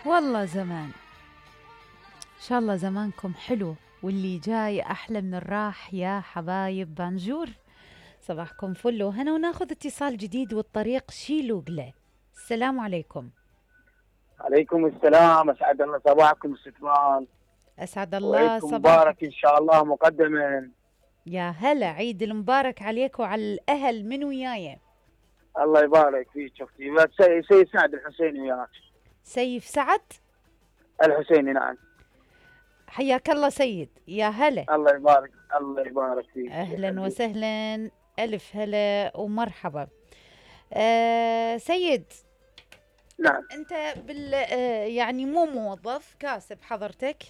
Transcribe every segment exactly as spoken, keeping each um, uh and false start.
والله زمان، إن شاء الله زمانكم حلو واللي جاي أحلى من الراح يا حبايب بانجور. صباحكم فل وهنا، وناخذ اتصال جديد والطريق شيلو قلة. السلام عليكم. عليكم السلام، اسعد الله صباحكم استثمار، أسعد الله وعيدكم مبارك ان صباحك. شاء الله مقدما. يا هلا، عيد المبارك عليك وعلى الأهل من وياي. الله يبارك فيك. شفتي بس سي سي سعد الحسيني وياك. سيف سعد الحسيني نعم. حياك الله سيد، يا هلا. الله يبارك الله يبارك فيك. أهلا وسهلا، ألف هلا ومرحبا. آه سيد، نعم. أنت بال آه يعني مو موظف، كاسب حضرتك؟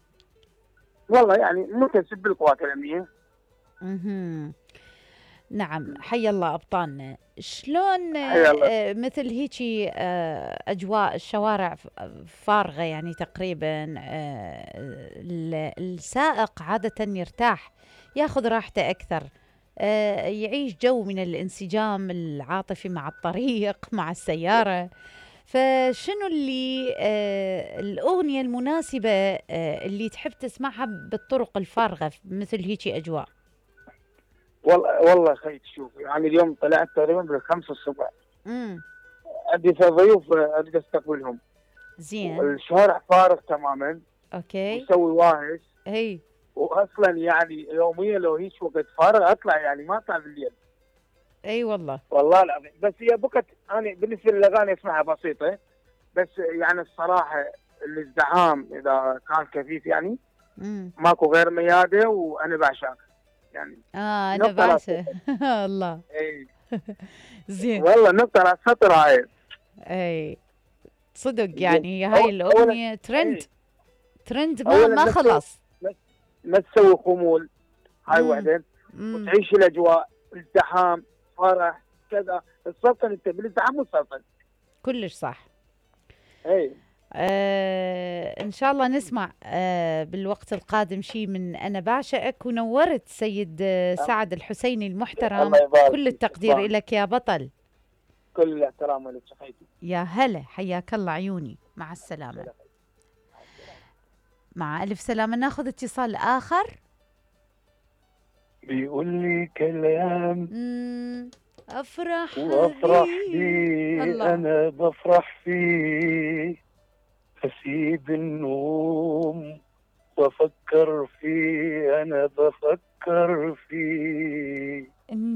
والله يعني مكتسب بالقوات الامنيه. اها، نعم. حي الله أبطالنا. شلون حيا الله. آه مثل هيجي آه أجواء الشوارع ف- فارغة يعني تقريبا، آه ال- السائق عادة يرتاح، ياخذ راحته أكثر، آه يعيش جو من الانسجام العاطفي مع الطريق مع السيارة. فشنو اللي آه الأغنية المناسبة آه اللي تحب تسمعها بالطرق الفارغة مثل هيجي أجواء؟ والله والله خير، شوف يعني اليوم طلعت تقريبا بالخمسة الصبح. امم عندي في ضيوف اريد استقبلهم. زين. الشارع فارغ تماما، اوكي. مسوي واهش. هي. واصلا يعني يوميا لو هيك وقت فارغ اطلع، يعني ما اطلع بالليل. اي والله. والله العظيم. بس هي بكت، انا بالنسبه للاغاني اسمعها بسيطه، بس يعني الصراحه الازدحام اذا كان كثيف يعني امم ماكو غير مياده، وانا بعشق يعني. اه انا نقطه راس بعشق. سطر. الله. اي زين. والله نقطه راس سطر هاي. اي صدق، زين. يعني هاي أول اولا الاغنيه ترند، اي ترند ما اولا ما ما تسوي خلص. ما ما تسوي خمول، هاي امم وحده. امم وتعيش الاجواء، ازدحام، فرح، كذا. السلطنه انت بالازدحام والسلطنه. كلش صح. اي آه إن شاء الله نسمع آه بالوقت القادم شيء من أنا بعشقك. ونورت سيد آه سعد الحسيني المحترم، الله يبارك كل فيك. التقدير شكراً. لك يا بطل. كل الاحترام لك شخيتي. يا هلا، حياك الله عيوني، مع السلامة. مع ألف سلامة. ناخذ اتصال آخر. بيقول لي كلام مم. أفرح وافرح بيه بيه، الله. انا بفرح فيه. اسيب النوم وافكر فيه، انا بفكر فيه.